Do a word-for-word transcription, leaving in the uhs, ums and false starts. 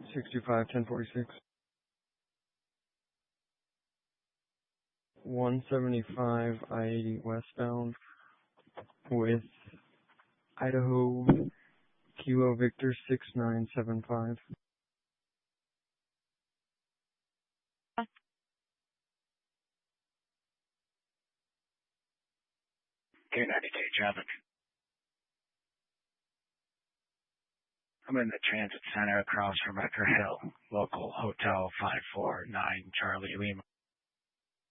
sixty-five ten forty-six. one seventy-five I eighty westbound with Idaho Kilo Victor six nine seven five. K ninety-K traffic. I'm in the transit center across from Ecker Hill, local hotel five four nine Charlie Lima.